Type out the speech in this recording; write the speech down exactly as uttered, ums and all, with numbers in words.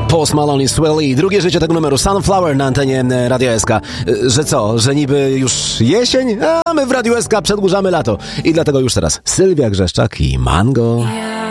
Post Malone i Swelly. Drugie życie tego numeru Sunflower na antenie Radia S K. Że co? Że niby już jesień? A my w Radiu S K przedłużamy lato. I dlatego już teraz Sylwia Grzeszczak i Mango.